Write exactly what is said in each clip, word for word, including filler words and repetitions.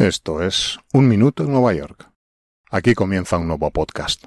Esto es Un Minuto en Nueva York. Aquí comienza un nuevo podcast.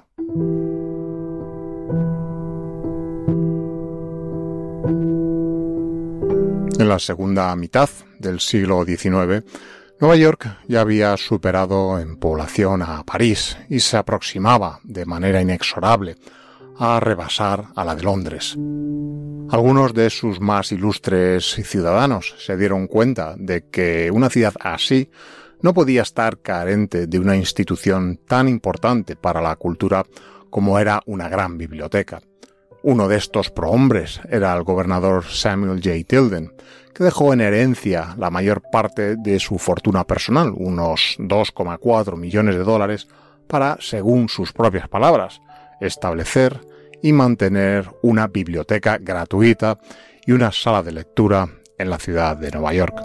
En la segunda mitad del siglo diecinueve, Nueva York ya había superado en población a París y se aproximaba de manera inexorable a rebasar a la de Londres. Algunos de sus más ilustres ciudadanos se dieron cuenta de que una ciudad así no podía estar carente de una institución tan importante para la cultura como era una gran biblioteca. Uno de estos prohombres era el gobernador Samuel J. Tilden, que dejó en herencia la mayor parte de su fortuna personal, unos dos coma cuatro millones de dólares, para, según sus propias palabras, establecer y mantener una biblioteca gratuita y una sala de lectura en la ciudad de Nueva York.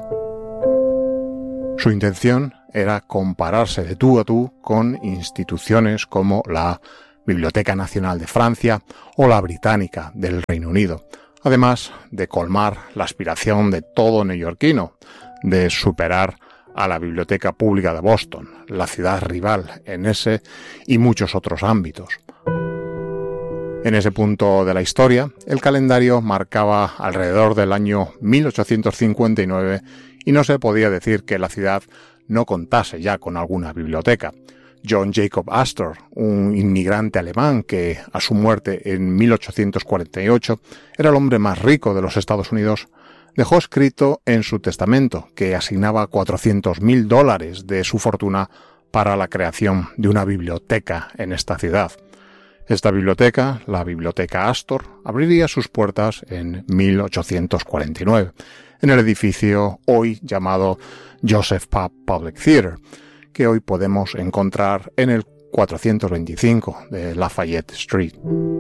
Su intención era compararse de tú a tú con instituciones como la Biblioteca Nacional de Francia o la Británica del Reino Unido, además de colmar la aspiración de todo neoyorquino de superar a la Biblioteca Pública de Boston, la ciudad rival en ese y muchos otros ámbitos. En ese punto de la historia, el calendario marcaba alrededor del año mil ochocientos cincuenta y nueve y no se podía decir que la ciudad no contase ya con alguna biblioteca. John Jacob Astor, un inmigrante alemán que, a su muerte en mil ochocientos cuarenta y ocho, era el hombre más rico de los Estados Unidos, dejó escrito en su testamento que asignaba cuatrocientos mil dólares de su fortuna para la creación de una biblioteca en esta ciudad. Esta biblioteca, la Biblioteca Astor, abriría sus puertas en mil ochocientos cuarenta y nueve, en el edificio hoy llamado Joseph Papp Public Theater, que hoy podemos encontrar en el cuatrocientos veinticinco de Lafayette Street.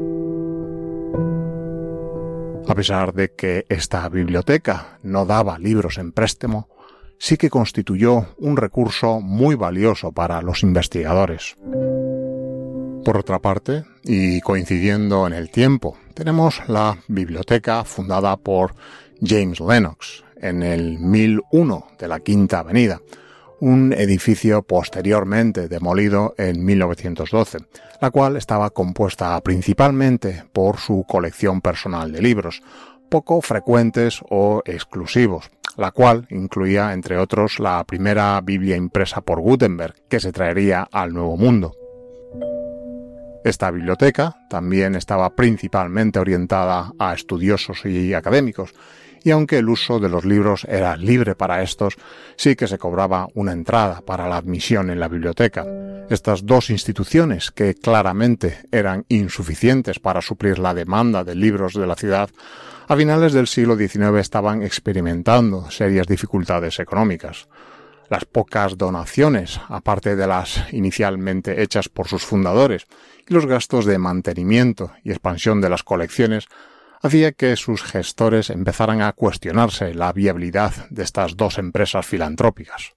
A pesar de que esta biblioteca no daba libros en préstamo, sí que constituyó un recurso muy valioso para los investigadores. Por otra parte, y coincidiendo en el tiempo, tenemos la biblioteca fundada por James Lennox en el mil uno de la Quinta Avenida, un edificio posteriormente demolido en mil novecientos doce, la cual estaba compuesta principalmente por su colección personal de libros, poco frecuentes o exclusivos, la cual incluía, entre otros, la primera Biblia impresa por Gutenberg, que se traería al Nuevo Mundo. Esta biblioteca también estaba principalmente orientada a estudiosos y académicos, y aunque el uso de los libros era libre para estos, sí que se cobraba una entrada para la admisión en la biblioteca. Estas dos instituciones, que claramente eran insuficientes para suplir la demanda de libros de la ciudad, a finales del siglo diecinueve estaban experimentando serias dificultades económicas. Las pocas donaciones, aparte de las inicialmente hechas por sus fundadores, y los gastos de mantenimiento y expansión de las colecciones, hacía que sus gestores empezaran a cuestionarse la viabilidad de estas dos empresas filantrópicas.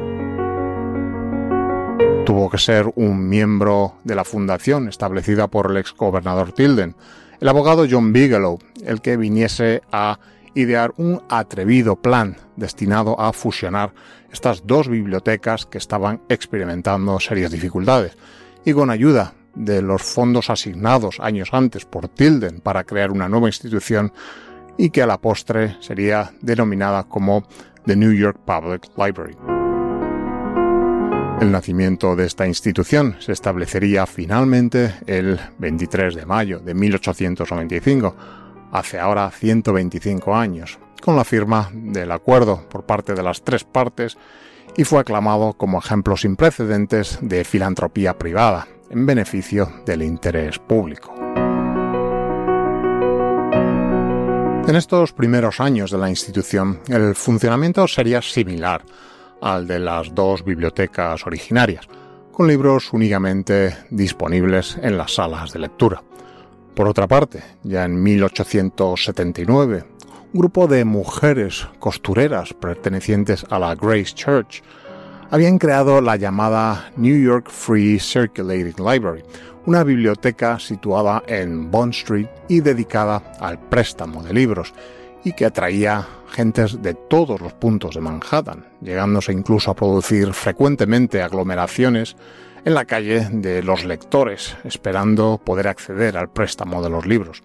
Tuvo que ser un miembro de la fundación establecida por el exgobernador Tilden, el abogado John Bigelow, el que viniese a idear un atrevido plan destinado a fusionar estas dos bibliotecas que estaban experimentando serias dificultades, y con ayuda de los fondos asignados años antes por Tilden para crear una nueva institución y que a la postre sería denominada como The New York Public Library. El nacimiento de esta institución se establecería finalmente el veintitrés de mayo de mil ochocientos noventa y cinco, hace ahora ciento veinticinco años, con la firma del acuerdo por parte de las tres partes, y fue aclamado como ejemplo sin precedentes de filantropía privada en beneficio del interés público. En estos primeros años de la institución, el funcionamiento sería similar al de las dos bibliotecas originarias, con libros únicamente disponibles en las salas de lectura. Por otra parte, ya en mil ochocientos setenta y nueve, un grupo de mujeres costureras pertenecientes a la Grace Church habían creado la llamada New York Free Circulating Library, una biblioteca situada en Bond Street y dedicada al préstamo de libros, y que atraía gentes de todos los puntos de Manhattan, llegándose incluso a producir frecuentemente aglomeraciones en la calle de los lectores, esperando poder acceder al préstamo de los libros.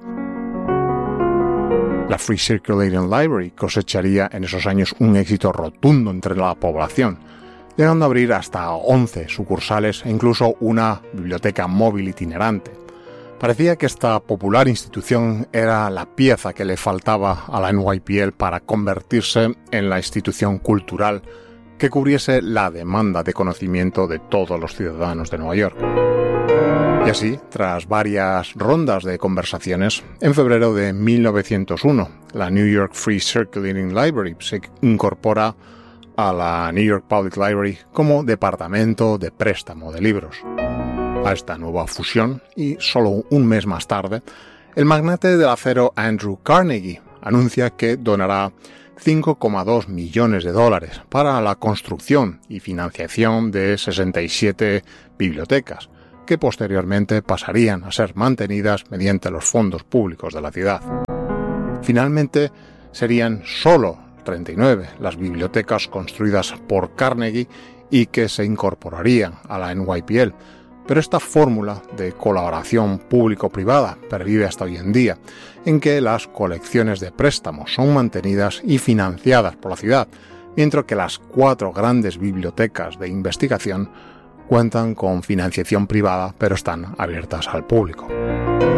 La Free Circulating Library cosecharía en esos años un éxito rotundo entre la población, llegando a abrir hasta once sucursales e incluso una biblioteca móvil itinerante. Parecía que esta popular institución era la pieza que le faltaba a la N Y P L para convertirse en la institución cultural que cubriese la demanda de conocimiento de todos los ciudadanos de Nueva York. Y así, tras varias rondas de conversaciones, en febrero de mil novecientos uno, la New York Free Circulating Library se incorpora a la New York Public Library como departamento de préstamo de libros. A esta nueva fusión, y solo un mes más tarde, el magnate del acero Andrew Carnegie anuncia que donará cinco coma dos millones de dólares para la construcción y financiación de sesenta y siete bibliotecas, que posteriormente pasarían a ser mantenidas mediante los fondos públicos de la ciudad. Finalmente, serían solo treinta y nueve las bibliotecas construidas por Carnegie y que se incorporarían a la N Y P L, pero esta fórmula de colaboración público-privada pervive hasta hoy en día, en que las colecciones de préstamos son mantenidas y financiadas por la ciudad, mientras que las cuatro grandes bibliotecas de investigación cuentan con financiación privada, pero están abiertas al público.